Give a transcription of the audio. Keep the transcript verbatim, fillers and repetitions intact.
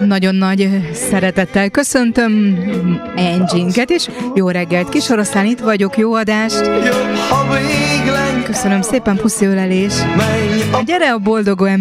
nagyon nagy szeretettel köszöntöm Angie-nket is. Jó reggelt, Kis Oroszlán, itt vagyok, jó adást. Köszönöm szépen, puszi ölelés. Gyere a boldogó